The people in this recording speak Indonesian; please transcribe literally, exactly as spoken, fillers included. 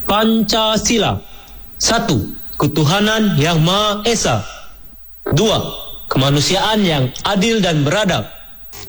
Pancasila. Satu, ketuhanan yang Maha Esa. Dua, kemanusiaan yang adil dan beradab.